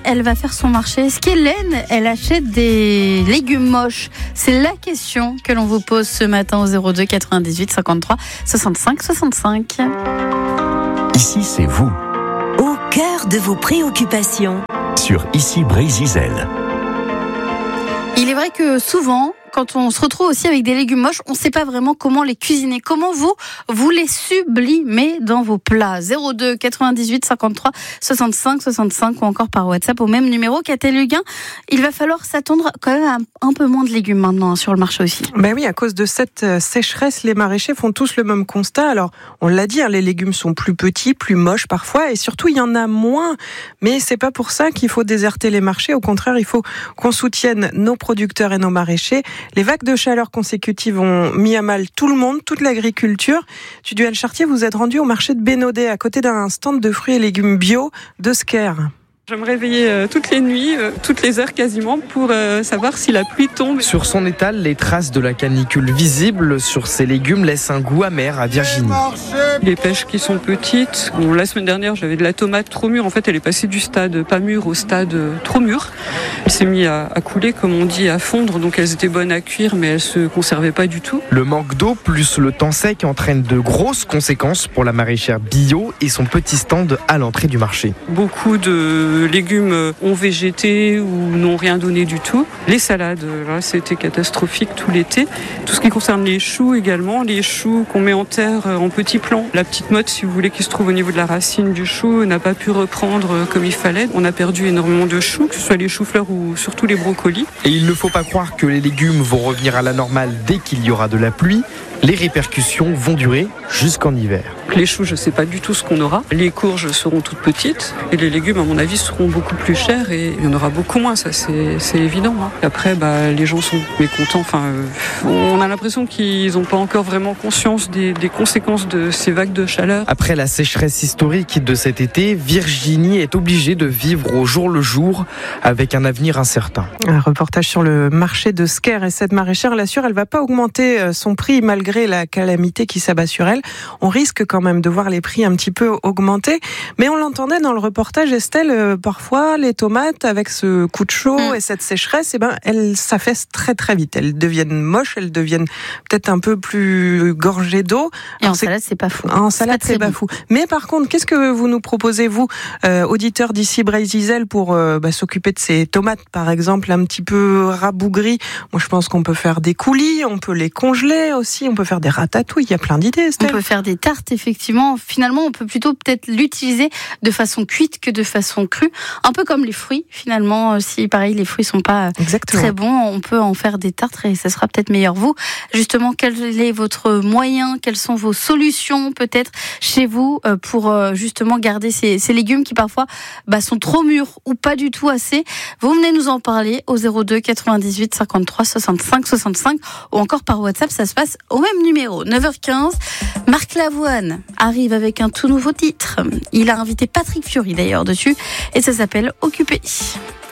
elle va faire son marché. Est-ce qu'Hélène, elle achète des légumes moches? C'est la question que l'on vous pose ce matin au 02 98 53 65 65. Ici, c'est vous, Au cœur de vos préoccupations. sur Ici Brésil. Il est vrai que souvent, quand on se retrouve aussi avec des légumes moches, on ne sait pas vraiment comment les cuisiner. Comment vous les sublimez dans vos plats? 02 98 53 65 65 ou encore par WhatsApp au même numéro. Catel Huguin, il va falloir s'attendre quand même à un peu moins de légumes maintenant sur le marché aussi. Ben oui, à cause de cette sécheresse, les maraîchers font tous le même constat. Alors, on l'a dit, les légumes sont plus petits, plus moches parfois, et surtout, il y en a moins. Mais c'est pas pour ça qu'il faut déserter les marchés. Au contraire, il faut qu'on soutienne nos producteurs et nos maraîchers. Les vagues de chaleur consécutives ont mis à mal tout le monde, toute l'agriculture. Duduel Chartier, vous êtes rendu au marché de Bénodet, à côté d'un stand de fruits et légumes bio de Sker. Je me réveillais toutes les nuits, toutes les heures quasiment, pour savoir si la pluie tombe. Sur son étal, les traces de la canicule visibles sur ses légumes laissent un goût amer à Virginie. Les pêches qui sont petites. Bon, la semaine dernière, j'avais de la tomate trop mûre. En fait, elle est passée du stade pas mûr au stade trop mûr. Elle s'est mise à couler, comme on dit, à fondre. Donc elles étaient bonnes à cuire, mais elles se conservaient pas du tout. Le manque d'eau plus le temps sec entraînent de grosses conséquences pour la maraîchère bio et son petit stand à l'entrée du marché. Beaucoup de légumes ont végété ou n'ont rien donné du tout. Les salades, là, c'était catastrophique tout l'été. Tout ce qui concerne les choux également, les choux qu'on met en terre en petits plants. La petite motte, si vous voulez, qui se trouve au niveau de la racine du chou, n'a pas pu reprendre comme il fallait. On a perdu énormément de choux, que ce soit les choux-fleurs ou surtout les brocolis. Et il ne faut pas croire que les légumes vont revenir à la normale dès qu'il y aura de la pluie. Les répercussions vont durer jusqu'en hiver. Les choux, je ne sais pas du tout ce qu'on aura. Les courges seront toutes petites et les légumes, à mon avis, seront beaucoup plus chers et il y en aura beaucoup moins, ça c'est évident. Hein. Après, les gens sont mécontents. On a l'impression qu'ils n'ont pas encore vraiment conscience des conséquences de ces vagues de chaleur. Après la sécheresse historique de cet été, Virginie est obligée de vivre au jour le jour avec un avenir incertain. Un reportage sur le marché de Sker, et cette maraîchère l'assure, elle va pas augmenter son prix malgré la calamité qui s'abat sur elle. On risque quand même de voir les prix un petit peu augmenter, mais on l'entendait dans le reportage, Estelle, parfois les tomates avec ce coup de chaud et cette sécheresse, elles s'affaissent très très vite. Elles deviennent moches, elles deviennent peut-être un peu plus gorgées d'eau. Et en salade, c'est pas fou. En salade, c'est pas fou. Mais par contre, qu'est-ce que vous nous proposez, vous, auditeurs d'ici Brésil, pour s'occuper de ces tomates, par exemple, un petit peu rabougries? Moi, je pense qu'on peut faire des coulis, on peut les congeler aussi, on peut faire des ratatouilles, il y a plein d'idées, Estelle. On peut faire des tartes, effectivement. Finalement, on peut plutôt peut-être l'utiliser de façon cuite que de façon crue. Un peu comme les fruits, finalement. Si, pareil, les fruits sont pas très bons, on peut en faire des tartes et ça sera peut-être meilleur. Vous, justement, quel est votre moyen? Quelles sont vos solutions, peut-être, chez vous, pour justement garder ces légumes qui, parfois, sont trop mûrs ou pas du tout assez? Vous venez nous en parler au 02 98 53 65 65 ou encore par WhatsApp. Ça se passe au même numéro. 9h15, Marc Lavoine arrive avec un tout nouveau titre. Il a invité Patrick Fiori d'ailleurs dessus et ça s'appelle Occupé.